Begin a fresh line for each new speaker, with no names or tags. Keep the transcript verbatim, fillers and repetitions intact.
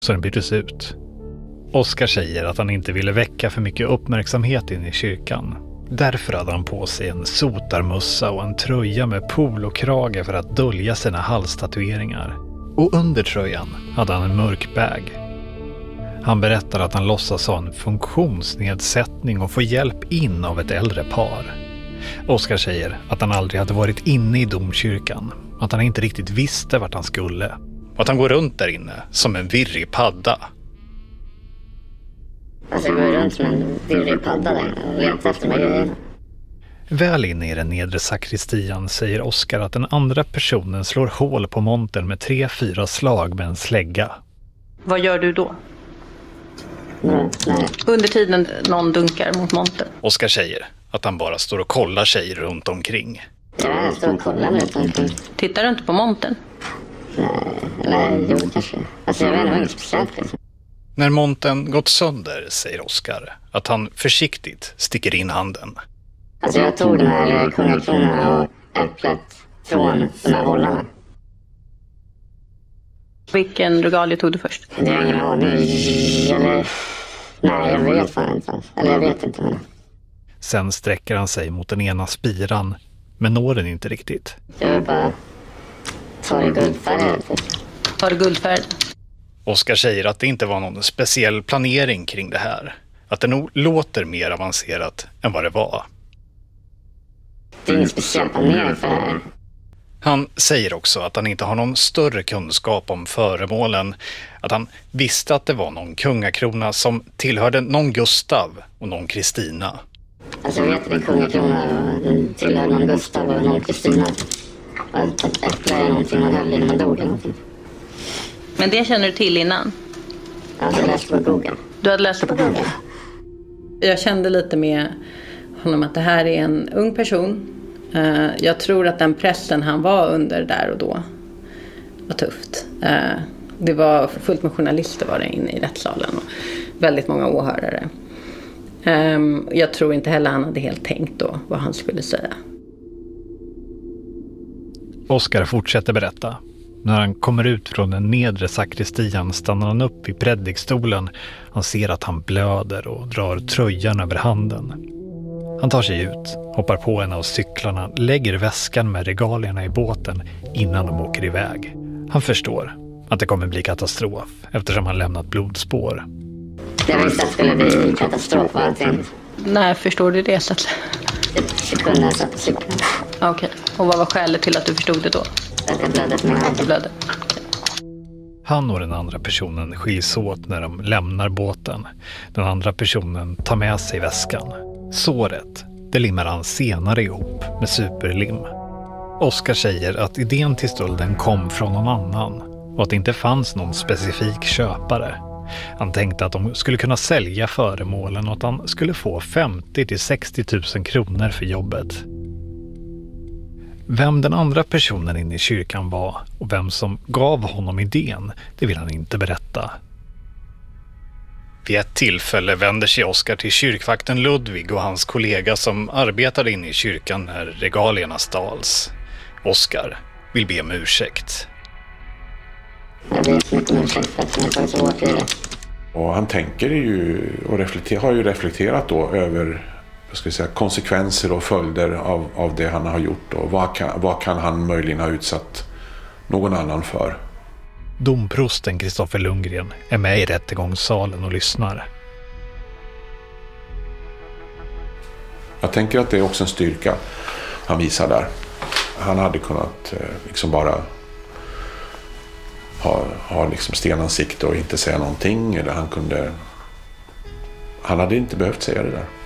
så den byttes ut. Oskar säger att han inte ville väcka för mycket uppmärksamhet in i kyrkan. Därför hade han på sig en sotarmössa och en tröja med polokrage för att dölja sina halstatueringar. Och under tröjan hade han en mörk bag. Han berättar att han låtsas ha en funktionsnedsättning och får hjälp in av ett äldre par. Oskar säger att han aldrig hade varit inne i domkyrkan, att han inte riktigt visste vart han skulle. Och att han går runt där inne som en virrig padda.
Alltså jag går runt som en virrig padda där och letar efter de här grejerna.
Väl inne i den nedre sakristian säger Oskar att den andra personen slår hål på montern med tre, fyra slag med en slägga.
Vad gör du då?
Nej, nej.
Under tiden någon dunkar mot montern.
Oskar säger att han bara står och kollar sig runt omkring.
Ja, jag står och kollar runt omkring.
Tittar du inte på montern?
Nej, eller jo kanske. Alltså jag vet inte vad det är speciellt liksom.
När montern gått sönder säger Oskar att han försiktigt sticker in handen.
Alltså jag tog den här kungakronorna och äpplet från de här hållarna.
Vilken regalie tog du först?
Det är ingen aning. Eller... Nej, jag vet fan inte. Eller jag vet inte. Men...
Sen sträcker han sig mot den ena spiran, men når den inte riktigt.
Jag vill bara ta det guldfärgen.
Tar du guldfärg?
Oskar säger att det inte var någon speciell planering kring det här. Att det nog låter mer avancerat än vad det var.
Det är ingen speciell planering för det här.
Han säger också att han inte har någon större kunskap om föremålen. Att han visste att det var någon kungakrona som tillhörde någon Gustav och någon Kristina.
Alltså jag vet att det är kungakrona och den tillhör någon Gustav och någon Kristina. Och ett äpple är någonting man höll innan man dog eller någonting.
Men det känner du till innan?
Ja, jag läste på Google.
Du hade läst det på Google? Jag kände lite med honom att det här är en ung person. Jag tror att den pressen han var under där och då var tufft. Det var fullt med journalister var det inne i rättssalen och väldigt många åhörare. Jag tror inte heller han hade helt tänkt då vad han skulle säga.
Oskar fortsätter berätta. När han kommer ut från den nedre sakristian stannar han upp i predikstolen. Han ser att han blöder och drar tröjan över handen. Han tar sig ut, hoppar på en av cyklarna, lägger väskan med regalierna i båten innan de åker iväg. Han förstår att det kommer bli katastrof eftersom han lämnat blodspår.
Jag visste att det skulle bli katastrof och allting.
När förstår du det så att...
Sekunden jag satt på cykeln.
Okej, okay. Och vad var skälet till att du förstod det då?
Att jag blödde med
att du blödde.
Han och den andra personen skiljs åt när de lämnar båten. Den andra personen tar med sig väskan. Såret, det limmar han senare ihop med superlim. Oskar säger att idén till stölden kom från någon annan och att det inte fanns någon specifik köpare. Han tänkte att de skulle kunna sälja föremålen och att han skulle få femtio till sextio tusen kronor för jobbet. Vem den andra personen inne i kyrkan var och vem som gav honom idén, det vill han inte berätta. Vid ett tillfälle vänder sig Oskar till kyrkvakten Ludvig och hans kollega som arbetade inne i kyrkan när regalierna stals. Oskar vill be om ursäkt.
Jag ber så mycket om ursäkt för att jag tar så hårt i det.
Och han tänker ju och reflekter, har ju reflekterat då över vad ska jag säga, konsekvenser och följder av, av det han har gjort. Och vad kan, vad kan han möjligen ha utsatt någon annan för?
Domprosten Kristoffer Lundgren är med i rättegångssalen och lyssnar.
Jag tänker att det är också en styrka han visar där. Han hade kunnat eh, liksom bara ha, ha liksom stenansikte och inte säga någonting. Eller han kunde... Han hade inte behövt säga det där.